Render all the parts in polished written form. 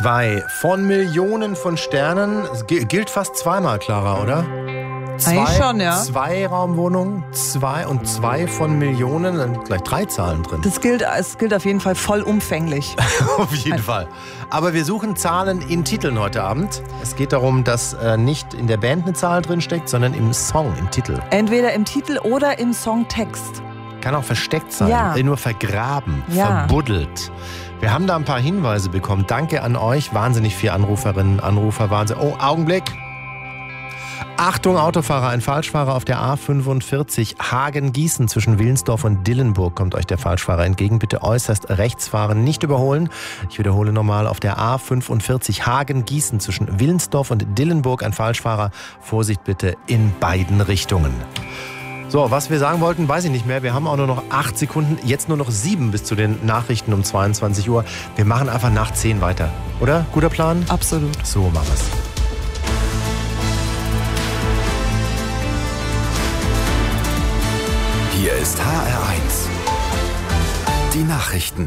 2 von Millionen von Sternen. Gilt fast zweimal, Clara, oder? Eigentlich schon, ja. 2 Raumwohnungen, 2 von Millionen, dann gleich 3 Zahlen drin. Es gilt auf jeden Fall vollumfänglich. Auf jeden Fall. Aber wir suchen Zahlen in Titeln heute Abend. Es geht darum, dass nicht in der Band eine Zahl drin steckt, sondern im Song, im Titel. Entweder im Titel oder im Songtext. Kann auch versteckt sein, nur vergraben, verbuddelt. Wir haben da ein paar Hinweise bekommen. Danke an euch. Wahnsinnig viele Anruferinnen, Anrufer. Wahnsinn. Oh, Augenblick. Achtung, Autofahrer, ein Falschfahrer auf der A45 Hagen-Gießen zwischen Wilnsdorf und Dillenburg kommt euch der Falschfahrer entgegen. Bitte äußerst rechts fahren, nicht überholen. Ich wiederhole nochmal, auf der A45 Hagen-Gießen zwischen Wilnsdorf und Dillenburg ein Falschfahrer. Vorsicht bitte in beiden Richtungen. So, was wir sagen wollten, weiß ich nicht mehr. Wir haben auch nur noch 8 Sekunden, jetzt nur noch 7 bis zu den Nachrichten um 22 Uhr. Wir machen einfach nach 10 weiter, oder? Guter Plan? Absolut. So machen wir's. Hier ist HR1. Die Nachrichten.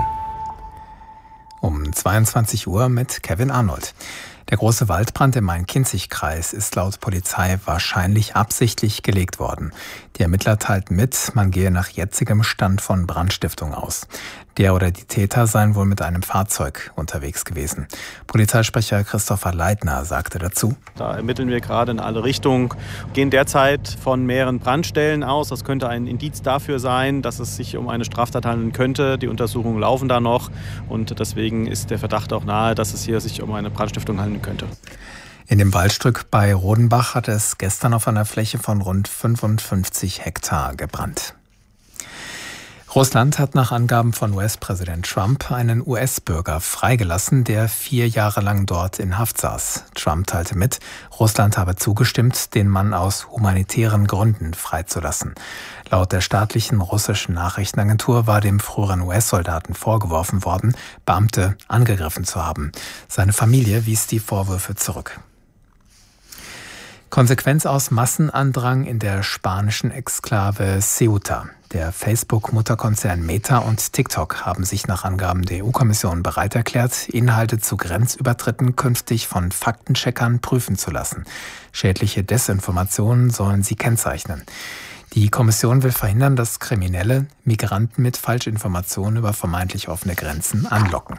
Um 22 Uhr mit Kevin Arnold. Der große Waldbrand im Main-Kinzig-Kreis ist laut Polizei wahrscheinlich absichtlich gelegt worden. Die Ermittler teilten mit, man gehe nach jetzigem Stand von Brandstiftung aus. Der oder die Täter seien wohl mit einem Fahrzeug unterwegs gewesen. Polizeisprecher Christopher Leitner sagte dazu: Da ermitteln wir gerade in alle Richtungen, gehen derzeit von mehreren Brandstellen aus. Das könnte ein Indiz dafür sein, dass es sich um eine Straftat handeln könnte. Die Untersuchungen laufen da noch und deswegen ist der Verdacht auch nahe, dass es hier sich um eine Brandstiftung handeln könnte. In dem Waldstück bei Rodenbach hat es gestern auf einer Fläche von rund 55 Hektar gebrannt. Russland hat nach Angaben von US-Präsident Trump einen US-Bürger freigelassen, der 4 Jahre lang dort in Haft saß. Trump teilte mit, Russland habe zugestimmt, den Mann aus humanitären Gründen freizulassen. Laut der staatlichen russischen Nachrichtenagentur war dem früheren US-Soldaten vorgeworfen worden, Beamte angegriffen zu haben. Seine Familie wies die Vorwürfe zurück. Konsequenz aus Massenandrang in der spanischen Exklave Ceuta. Der Facebook-Mutterkonzern Meta und TikTok haben sich nach Angaben der EU-Kommission bereit erklärt, Inhalte zu Grenzübertritten künftig von Faktencheckern prüfen zu lassen. Schädliche Desinformationen sollen sie kennzeichnen. Die Kommission will verhindern, dass Kriminelle Migranten mit Falschinformationen über vermeintlich offene Grenzen anlocken.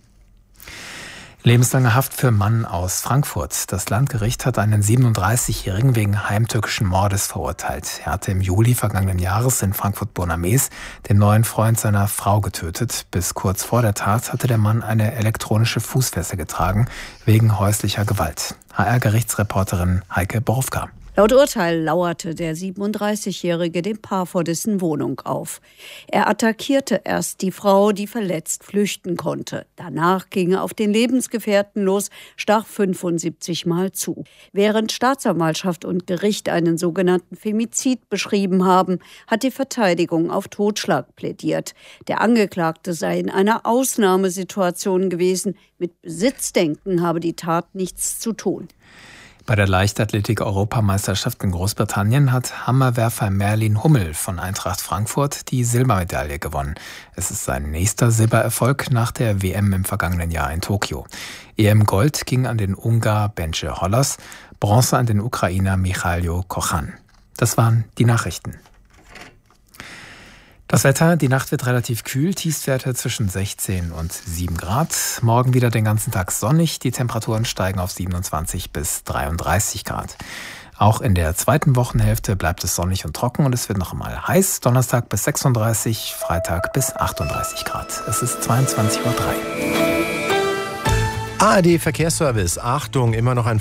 Lebenslange Haft für Mann aus Frankfurt. Das Landgericht hat einen 37-Jährigen wegen heimtückischen Mordes verurteilt. Er hatte im Juli vergangenen Jahres in Frankfurt-Bonames den neuen Freund seiner Frau getötet. Bis kurz vor der Tat hatte der Mann eine elektronische Fußfessel getragen, wegen häuslicher Gewalt. HR-Gerichtsreporterin Heike Borowka. Laut Urteil lauerte der 37-Jährige dem Paar vor dessen Wohnung auf. Er attackierte erst die Frau, die verletzt flüchten konnte. Danach ging er auf den Lebensgefährten los, stach 75 Mal zu. Während Staatsanwaltschaft und Gericht einen sogenannten Femizid beschrieben haben, hat die Verteidigung auf Totschlag plädiert. Der Angeklagte sei in einer Ausnahmesituation gewesen. Mit Besitzdenken habe die Tat nichts zu tun. Bei der Leichtathletik-Europameisterschaft in Großbritannien hat Hammerwerfer Merlin Hummel von Eintracht Frankfurt die Silbermedaille gewonnen. Es ist sein nächster Silbererfolg nach der WM im vergangenen Jahr in Tokio. EM-Gold ging an den Ungar Bence Hollas, Bronze an den Ukrainer Michailo Kochan. Das waren die Nachrichten. Das Wetter, die Nacht wird relativ kühl, Tiefstwerte zwischen 16 und 7 Grad. Morgen wieder den ganzen Tag sonnig, die Temperaturen steigen auf 27 bis 33 Grad. Auch in der zweiten Wochenhälfte bleibt es sonnig und trocken und es wird noch einmal heiß. Donnerstag bis 36, Freitag bis 38 Grad. Es ist 22:03 Uhr. ARD Verkehrsservice, Achtung, immer noch ein